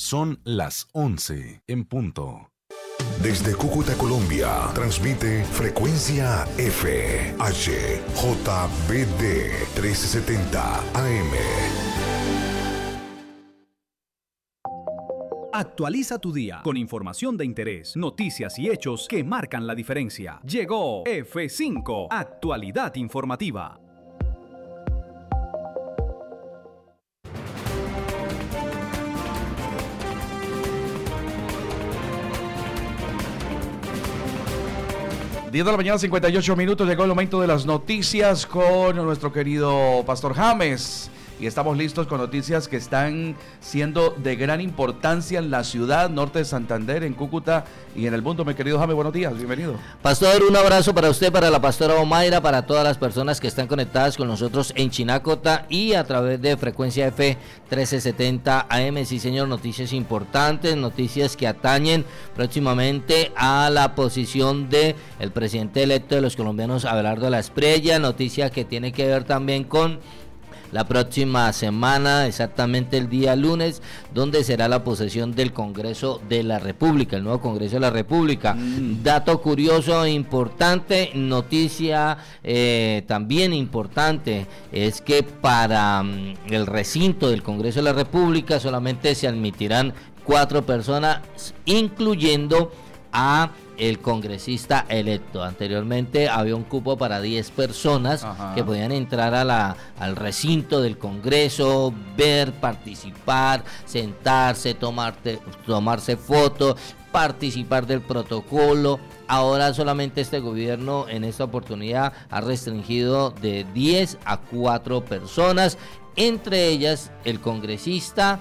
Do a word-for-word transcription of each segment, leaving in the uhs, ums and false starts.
Son las once en punto. Desde Cúcuta, Colombia, transmite Frecuencia F, H, J B D trescientos setenta A M. Actualiza tu día con información de interés, noticias y hechos que marcan la diferencia. Llegó F cinco, Actualidad Informativa. diez de la mañana, cincuenta y ocho minutos, llegó el momento de las noticias con nuestro querido Pastor James. Y estamos listos con noticias que están siendo de gran importancia en la ciudad norte de Santander, en Cúcuta y en el mundo. Mi querido James, buenos días, bienvenido. Pastor, un abrazo para usted, para la pastora Omaira, para todas las personas que están conectadas con nosotros en Chinacota y a través de Frecuencia F trescientos setenta A M. Sí, señor, noticias importantes, noticias que atañen próximamente a la posición de el presidente electo de los colombianos, Abelardo Lasprilla, noticia que tiene que ver también con la próxima semana, exactamente el día lunes, donde será la posesión del Congreso de la República, el nuevo Congreso de la República. Mm. Dato curioso e importante, noticia eh, también importante, es que para um, el recinto del Congreso de la República solamente se admitirán cuatro personas, incluyendo a el congresista electo. Anteriormente había un cupo para diez personas. Ajá. Que podían entrar a la, al recinto del Congreso, ver, participar, sentarse, tomarte, tomarse fotos, participar del protocolo. Ahora solamente este gobierno en esta oportunidad ha restringido de diez a cuatro personas, entre ellas el congresista,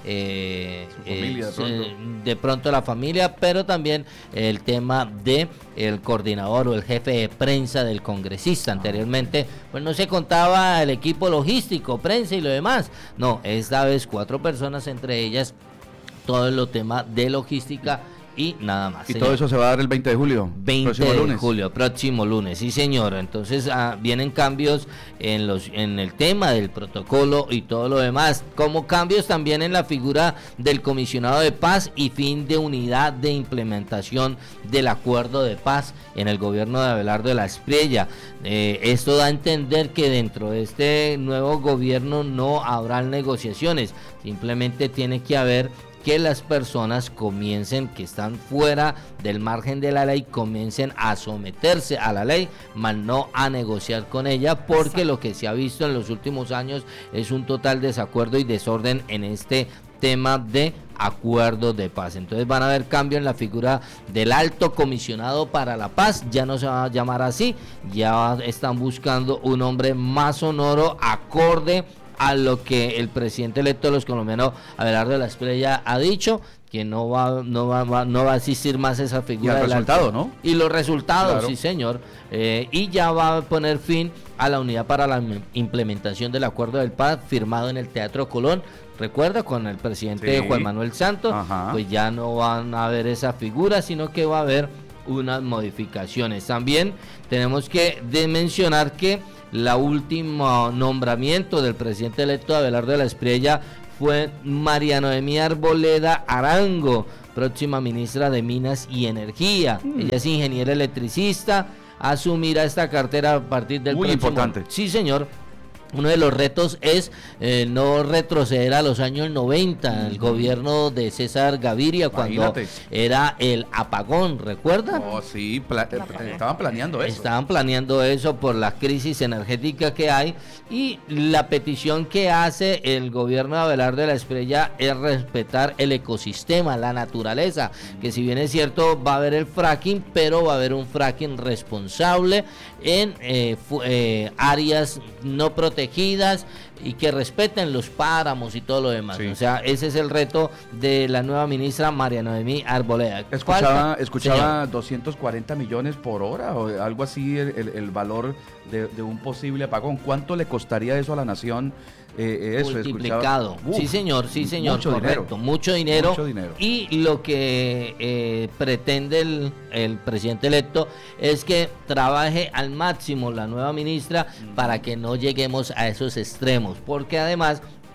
Eh, familia, de, pronto. Eh, de pronto la familia, pero también el tema de el coordinador o el jefe de prensa del congresista. Anteriormente pues no se contaba el equipo logístico, prensa y lo demás. No, esta vez cuatro personas, entre ellas todo el tema de logística y nada más. ¿Y señor. Todo eso se va a dar el veinte de julio? veinte de lunes. julio, próximo lunes, sí señor. Entonces ah, vienen cambios en los en el tema del protocolo y todo lo demás, como cambios también en la figura del comisionado de paz y fin de unidad de implementación del acuerdo de paz en el gobierno de Abelardo Lasprilla. Eh, esto da a entender que dentro de este nuevo gobierno no habrá negociaciones, simplemente tiene que haber que las personas comiencen, que están fuera del margen de la ley, comiencen a someterse a la ley, mas no a negociar con ella, porque lo que se ha visto en los últimos años es un total desacuerdo y desorden en este tema de acuerdo de paz. Entonces van a haber cambio en la figura del alto comisionado para la paz, ya no se va a llamar así, ya están buscando un hombre más sonoro, acorde a lo que el presidente electo de los colombianos, Abelardo Lasprilla, ha dicho, que no va, no va, va, no va a existir más esa figura. Y el resultado, alto. ¿no? Y los resultados, claro. Sí señor, eh, y ya va a poner fin a la unidad para la implementación del acuerdo del paz firmado en el Teatro Colón. Recuerda, con el presidente sí. Juan Manuel Santos. Ajá. Pues ya no van a haber esa figura, sino que va a haber unas modificaciones. También tenemos que de mencionar que la última nombramiento del presidente electo Abelardo Lasprilla fue María Noemí Arboleda Arango, próxima ministra de Minas y Energía. Mm. Ella es ingeniera electricista, asumirá esta cartera a partir del Muy próximo... importante. Sí, señor. Uno de los retos es eh, no retroceder a los años noventa, el gobierno de César Gaviria, cuando Imagínate. Era el apagón, ¿recuerda? Oh, sí, pla- estaban planeando eso. Estaban planeando eso por la crisis energética que hay, y la petición que hace el gobierno de Abelardo Lasprilla es respetar el ecosistema, la naturaleza, que si bien es cierto va a haber el fracking, pero va a haber un fracking responsable en eh, fu- eh, áreas no protegidas y que respeten los páramos y todo lo demás. Sí. O sea, ese es el reto de la nueva ministra María Noemí Arboleda. Escuchaba, escuchaba doscientos cuarenta millones por hora o algo así, el, el, el valor de, de un posible apagón. ¿Cuánto le costaría eso a la nación? Eh, eso, multiplicado. Uf, sí señor, sí señor, mucho correcto, dinero. mucho dinero, mucho dinero. Y lo que eh, pretende el, el presidente electo es que trabaje al máximo la nueva ministra mm. para que no lleguemos a esos extremos, porque además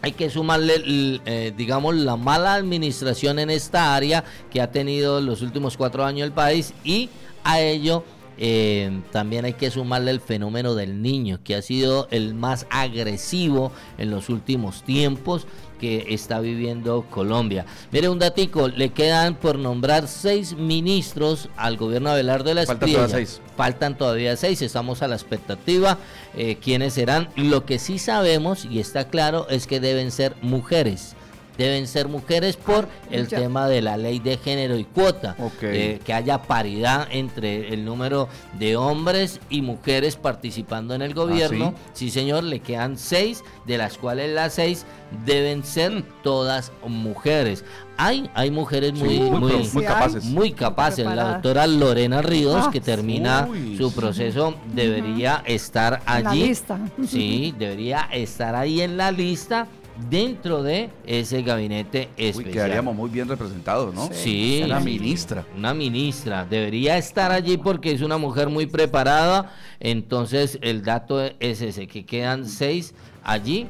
hay que sumarle, eh, digamos, la mala administración en esta área que ha tenido los últimos cuatro años el país, y a ello eh, también hay que sumarle el fenómeno del niño, que ha sido el más agresivo en los últimos tiempos que está viviendo Colombia. Mire, un datico, le quedan por nombrar seis ministros al gobierno de Abelardo de la Espriella. Faltan todavía seis. Faltan todavía seis, estamos a la expectativa, eh, quiénes serán. Lo que sí sabemos, y está claro, es que deben ser mujeres. Deben ser mujeres por el Ya. tema de la ley de género y cuota, Ok. eh, que haya paridad entre el número de hombres y mujeres participando en el gobierno. ¿sí? Sí, señor, le quedan seis, de las cuales las seis deben ser Mm. todas mujeres. Hay, hay mujeres Sí, muy, muy, muy, muy Sí, hay. capaces. muy capaces. La Preparadas. doctora Lorena Ríos, Ah, que termina uy, su sí. proceso, debería estar En la allí. lista. Sí, debería estar ahí en la lista dentro de ese gabinete Uy, especial. quedaríamos muy bien representados, ¿no? Sí, Una sí, ministra. Una ministra. Debería estar allí porque es una mujer muy preparada. Entonces, el dato es ese, que quedan seis allí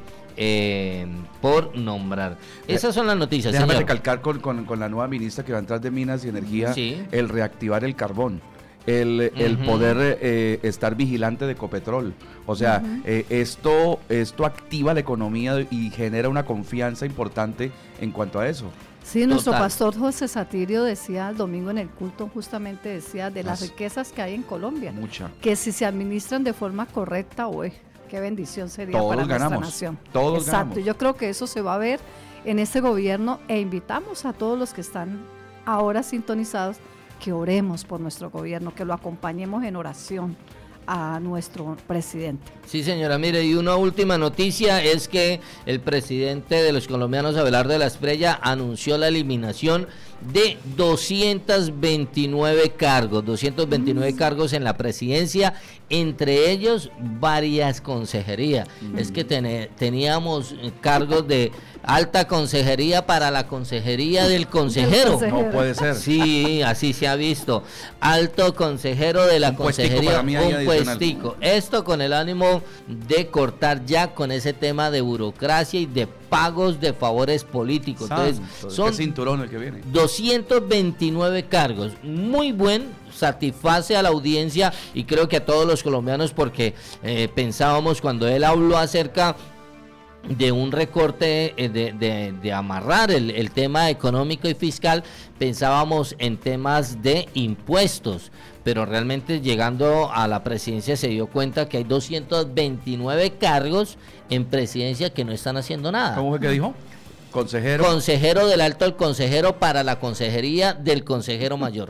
eh, por nombrar. Esas son las noticias, Déjame señor. recalcar con, con, con la nueva ministra que va a entrar de Minas y Energía, Sí. el reactivar el carbón. El, el Ujú. poder eh, estar vigilante de Ecopetrol. O sea, eh, esto, esto activa la economía y genera una confianza importante en cuanto a eso. Sí, nuestro Total. pastor José Satirio decía el domingo en el culto, justamente decía de las Así. riquezas que hay en Colombia, Mucha. que si se administran de forma correcta, uy, qué bendición sería Todos para ganamos, nuestra nación. todos Exacto, ganamos. yo creo que eso se va a ver en este gobierno e invitamos a todos los que están ahora sintonizados que oremos por nuestro gobierno, que lo acompañemos en oración a nuestro presidente. Sí, señora, mire, y una última noticia es que el presidente de los colombianos, Abelardo de la Espriella, anunció la eliminación de doscientos veintinueve cargos, doscientos veintinueve cargos en la presidencia, entre ellos varias consejerías. Es que tene- teníamos cargos de alta consejería para la consejería del consejero. consejero. No puede ser. Sí, así se ha visto. Alto consejero de la Un puestico consejería, para mí ahí un adicional. puestico. Esto con el ánimo de cortar ya con ese tema de burocracia y de pagos de favores políticos. Entonces, Santo, son qué cinturón el que viene. doscientos veintinueve cargos. Muy buen, satisface a la audiencia y creo que a todos los colombianos, porque eh, pensábamos cuando él habló acerca de un recorte, eh, de, de- de amarrar el, el tema económico y fiscal, pensábamos en temas de impuestos, pero realmente llegando a la presidencia se dio cuenta que hay doscientos veintinueve cargos en presidencia que no están haciendo nada. ¿Cómo fue que dijo? Consejero. Consejero del alto al consejero para la consejería del consejero mayor.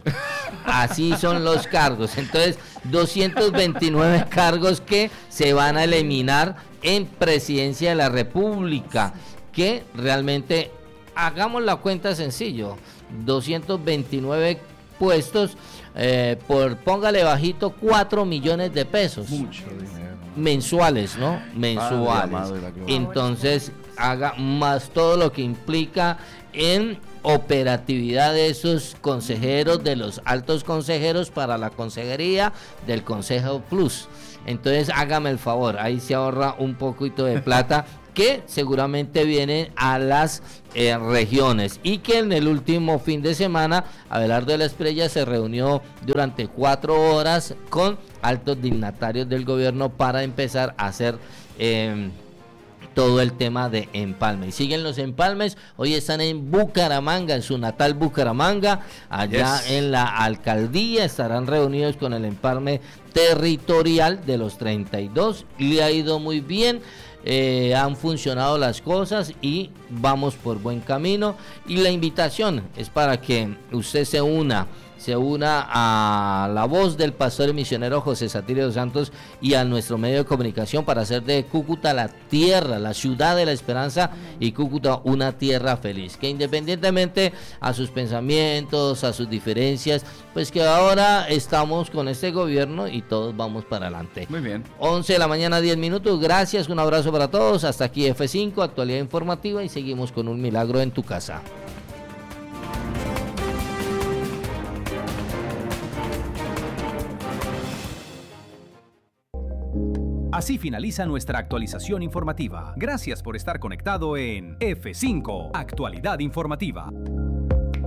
Así son los cargos. Entonces, doscientos veintinueve cargos que se van a eliminar en presidencia de la República. Que realmente, hagamos la cuenta sencillo, doscientos veintinueve puestos, eh, por, póngale bajito, cuatro millones de pesos. Mucho dinero. Mensuales, ¿no? Padre Mensuales. amado de la gloria. Entonces, haga más todo lo que implica en operatividad de esos consejeros, de los altos consejeros para la consejería del Consejo Plus. Entonces, hágame el favor, ahí se ahorra un poquito de plata que seguramente vienen a las eh, regiones, y que en el último fin de semana Abelardo de la Espriella se reunió durante cuatro horas con altos dignatarios del gobierno para empezar a hacer eh, todo el tema de empalme. Y siguen los empalmes, hoy están en Bucaramanga, en su natal Bucaramanga, allá Yes. en la alcaldía, estarán reunidos con el empalme territorial de los treinta y dos, le ha ido muy bien. Eh, han funcionado las cosas y vamos por buen camino, y la invitación es para que usted se una se una a la voz del pastor y misionero José Satirio dos Santos y a nuestro medio de comunicación para hacer de Cúcuta la tierra, la ciudad de la esperanza, y Cúcuta una tierra feliz, que independientemente a sus pensamientos, a sus diferencias, pues que ahora estamos con este gobierno y todos vamos para adelante. Muy bien. once de la mañana, diez minutos. Gracias, un abrazo para todos. Hasta aquí F cinco, actualidad informativa, y seguimos con un milagro en tu casa. Así finaliza nuestra actualización informativa. Gracias por estar conectado en F cinco, Actualidad Informativa.